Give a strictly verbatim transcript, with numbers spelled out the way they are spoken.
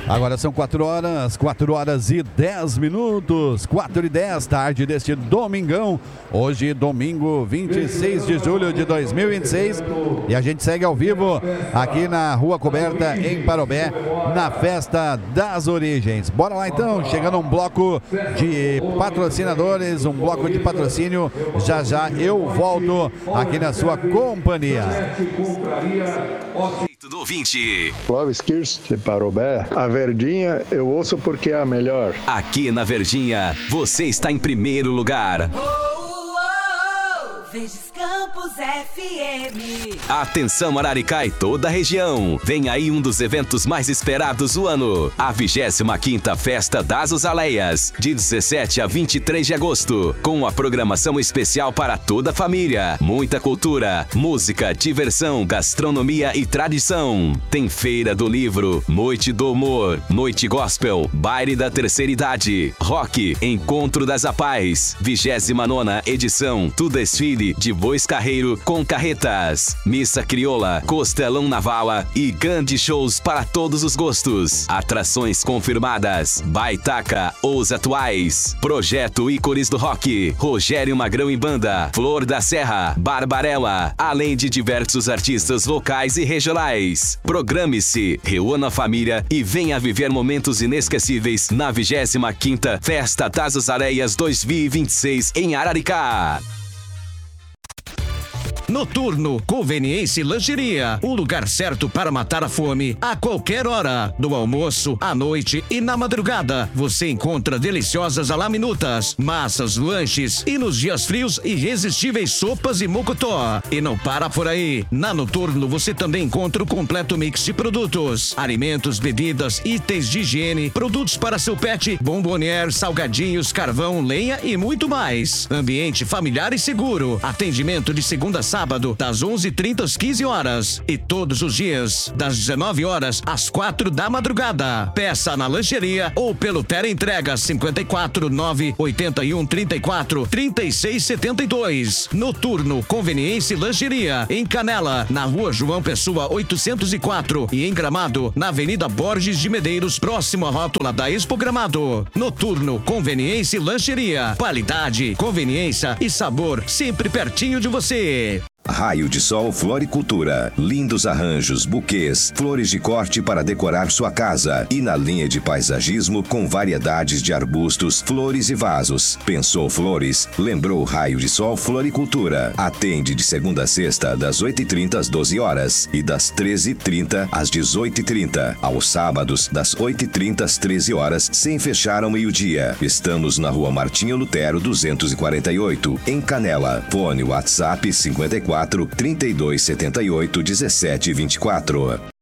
Agora são quatro horas, quatro horas e dez minutos, quatro e dez, tarde deste domingão. Hoje, domingo, vinte e seis de julho de dois mil e vinte e seis. E a gente segue ao vivo aqui na Rua Coberta, em Parobé, na Festa das Origens. Bora lá então, chegando um bloco de patrocinadores, um bloco de patrocínio. Já já eu volto aqui na sua companhia. Do ouvinte. Clóvis Kirsch de Parobé. A Verdinha eu ouço porque é a melhor. Aqui na Verdinha, você está em primeiro lugar. Oh, oh, oh, Verdes Campos F M. Atenção Araricá e toda a região. Vem aí um dos eventos mais esperados do ano. A vigésima quinta Festa das Azaleias, de dezessete a vinte e três de agosto. Com a programação especial para toda a família. Muita cultura, música, diversão, gastronomia e tradição. Tem feira do livro, noite do humor, noite gospel, baile da terceira idade, rock, encontro das apais, vigésima nona edição do desfile de bois carreiro com carretas, missa crioula, costelão na vala e grandes shows para todos os gostos. Atrações confirmadas, Baitaca, Os Atuais, Projeto Ícones do Rock, Rogério Magrão e Banda, Flor da Serra, Barbarella, além de diversos artistas locais e regionais. Programe-se, reúna a família e venha viver momentos inesquecíveis na vigésima quinta Festa das Azaleias dois mil e vinte e seis em Araricá. Noturno, Conveniência e Lancheria. O lugar certo para matar a fome a qualquer hora. Do almoço, à noite e na madrugada. Você encontra deliciosas alaminutas, massas, lanches e nos dias frios, irresistíveis sopas e mocotó. E não para por aí. Na Noturno você também encontra o completo mix de produtos. Alimentos, bebidas, itens de higiene, produtos para seu pet, bombonier, salgadinhos, carvão, lenha e muito mais. Ambiente familiar e seguro. Atendimento de segunda a sábado, das onze e trinta às quinze horas. E todos os dias, das dezenove horas às quatro da madrugada. Peça na lancheria ou pelo teleentrega cinquenta e quatro, nove, oitenta e um, trinta e quatro, trinta e seis, setenta e dois. Noturno, Conveniência e Lancheria. Em Canela, na Rua João Pessoa oitocentos e quatro. E em Gramado, na Avenida Borges de Medeiros, próximo à rótula da Expo Gramado. Noturno, Conveniência e Lancheria. Qualidade, conveniência e sabor sempre pertinho de você. Raio de Sol Floricultura. Lindos arranjos, buquês, flores de corte para decorar sua casa. E na linha de paisagismo com variedades de arbustos, flores e vasos. Pensou flores? Lembrou Raio de Sol Floricultura. Atende de segunda a sexta, das oito e trinta às doze horas. E das treze e trinta às dezoito e trinta. Aos sábados, das oito e trinta às treze horas, sem fechar ao meio-dia. Estamos na Rua Martinho Lutero, duzentos e quarenta e oito, em Canela. Fone WhatsApp cinquenta e quatro, trinta e dois, setenta e oito, dezessete, vinte e quatro.